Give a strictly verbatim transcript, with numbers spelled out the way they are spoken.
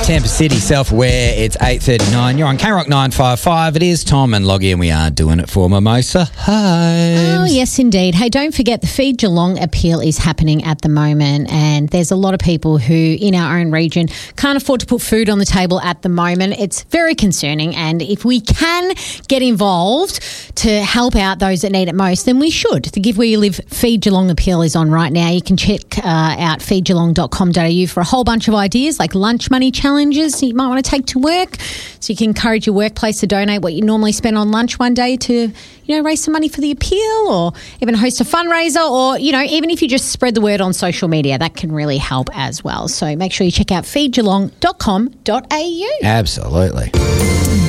Tampa City, Self-Aware. It's eight thirty-nine. You're on K Rock nine five five. It is Tom and Loggy, and we are doing it for Mimosa Homes. Oh, yes, indeed. Hey, don't forget the Feed Geelong appeal is happening at the moment, and there's a lot of people who in our own region can't afford to put food on the table at the moment. It's very concerning, and if we can get involved to help out those that need it most, then we should. The Give Where You Live Feed Geelong appeal is on right now. You can check uh, out feed geelong dot com dot a u for a whole bunch of ideas like lunch money challenges you might want to take to work, so you can encourage your workplace to donate what you normally spend on lunch one day to, you know, raise some money for the appeal, or even host a fundraiser, or, you know, even if you just spread the word on social media, that can really help as well. So make sure you check out feed geelong dot com dot a u. Absolutely.